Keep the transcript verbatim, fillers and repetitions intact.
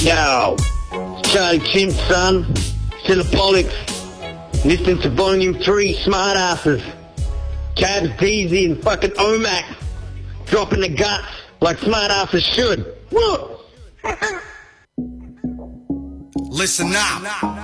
Yo, Charlie Chimp, son. Syllapolics. Listening to Volume three, Smartasses. Cabs, Deezy, and fucking Omac. Dropping the guts like smartasses should. Woo! Listen now.